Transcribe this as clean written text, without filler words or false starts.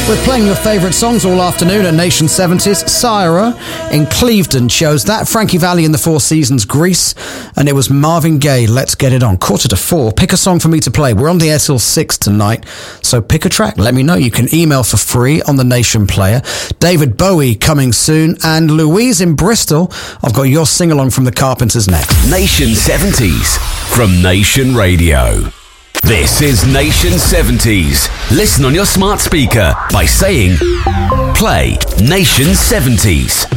We're playing your favourite songs all afternoon at Nation 70s. Syra in Clevedon chose that. Frankie Valli in the Four Seasons, Grease. And it was Marvin Gaye, Let's Get It On. 3:45. Pick a song for me to play. We're on the SL6 tonight, so pick a track. Let me know. You can email for free on the Nation player. David Bowie coming soon. And Louise in Bristol. I've got your sing-along from the Carpenters next. Nation 70s from Nation Radio. This is Nation 70s. Listen on your smart speaker by saying, play Nation 70s.